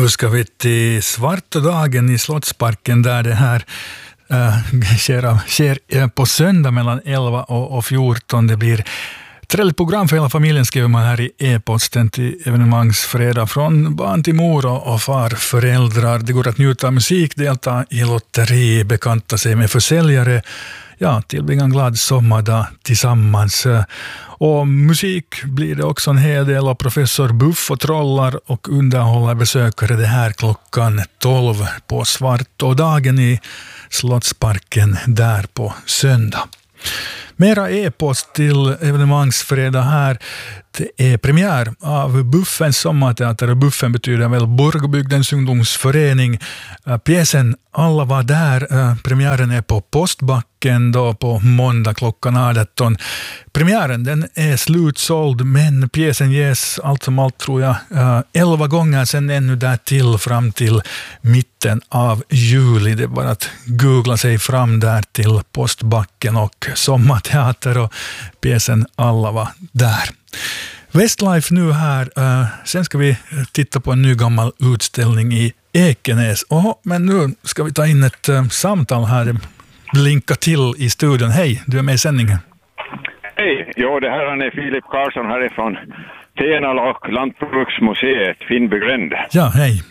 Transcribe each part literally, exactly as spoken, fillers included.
Nu ska vi till Svarta dagen i Slottsparken där det här äh, sker, sker äh, på söndag mellan elva och, och fjorton. Det blir trevligt program för hela familjen, skriver man här i e-posten till evenemangsfredag. Från barn till mor och, och far, föräldrar. Det går att njuta av musik, delta i lotteri, bekanta sig med försäljare. Ja, tillbringa en glad sommardag tillsammans. Och musik blir det också en hel del, och professor Buff och trollar och underhåller besökare det här klockan tolv på Svartådagen i Slottsparken där på söndag. Mera e-post till evenemangsfredag här. Det är premiär av Buffens sommarteater, och Buffen betyder väl Borgobygdens ungdomsförening. Pjäsen Alla var där. Premiären är på Postbacken då på måndag klockan arton. Premiären den är slutsåld, men pjäsen ges allt som allt tror jag elva gånger, sen ännu där till fram till mitten av juli. Det är bara att googla sig fram där till Postbacken och sommarteater och pjäsen Alla var där. Westlife nu här. Uh, sen ska vi titta på en ny gammal utställning i Ekenäs. Oh, men nu ska vi ta in ett uh, samtal här. Blinka till i studion. Hej, du är med i sändningen. Hej, jo, det här är Filip Karlsson härifrån Tenala och Lantbruksmuseet Finnbygränd. Ja, hej.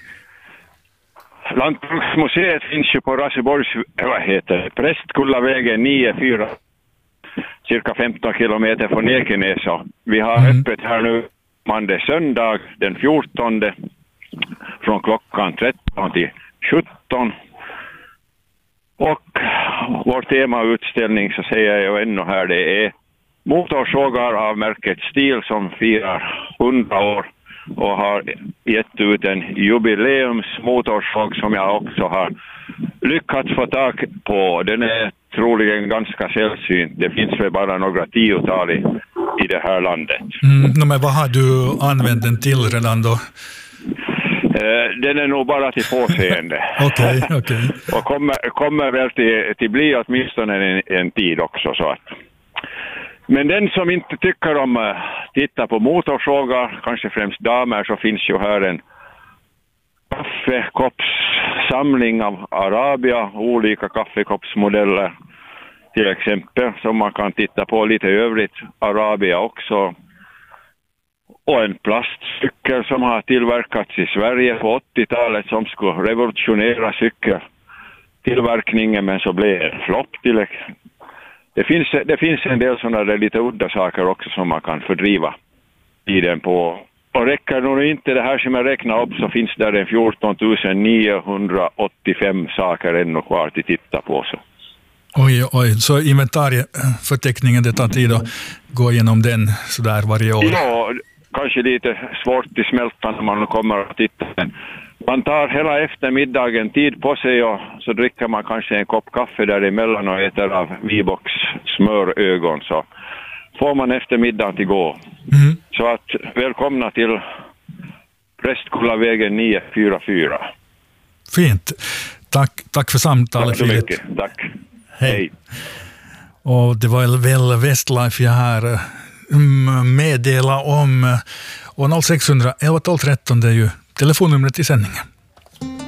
Lantbruksmuseet finns ju på Raseborgs, vad heter det, Prästkullavägen nio fyra. Cirka femton kilometer från Ekenäs. Vi har mm. öppet här nu måndag söndag den fjortonde från klockan tretton till sjutton. Och vår temautställning, så säger jag ännu här, det är motorsågar av märket Stihl som firar hundra år och har gett ut en jubileumsmotorsåg som jag också har lyckats få tag på. Den är troligen ganska sällsynt. Det finns väl bara några tiotal i, i det här landet. Mm, men vad har du använt den till redan då? Eh, den är nog bara till påseende. Okej, okej. Okay. Och kommer, kommer väl till, till bli åtminstone en, en tid också. Så att. Men den som inte tycker om att titta på motorsågar, kanske främst damer, så finns ju här en kaffekoppssamling av Arabia, olika kaffekoppsmodeller till exempel, som man kan titta på lite övrigt. Arabia också. Och en plastcykel som har tillverkats i Sverige på åttiotalet som skulle revolutionera cykeltillverkningen, men så blev det flopp till exempel. Det finns, det finns en del sådana där lite udda saker också som man kan fördriva tiden på. Och räcker nog inte det här som jag räknar upp, så finns där en fjorton tusen niohundraåttiofem saker ännu kvar till titta på. Så. Oj, oj, så inventarieförteckningen, det tar tid att gå igenom den så där varje år? Ja, kanske lite svårt att smälta när man kommer att titta. Man tar hela eftermiddagen tid på sig, och så dricker man kanske en kopp kaffe däremellan och äter av Vibox smörögon, så får man eftermiddagen till gå. Mm. Så att välkomna till Prästkullavägen nio fyra fyra. Fint. Tack, tack för samtalet. Tack så mycket. Tack. Hej. Hej. Och det var väl Westlife jag här meddela om. Och noll sex hundra elva tolv tretton, det är ju telefonnumret i sändningen.